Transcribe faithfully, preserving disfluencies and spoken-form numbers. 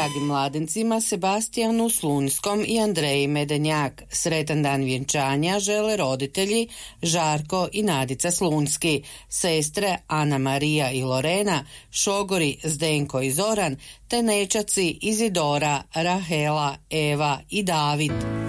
dragim mladencima Sebastijanu Slunjskom i Andreji Medenjak. Sretan dan vjenčanja žele roditelji Žarko i Nadica Slunjski, sestre Ana Marija i Lorena, šogori Zdenko i Zoran, te nečaci Izidora, Rahela, Eva i David.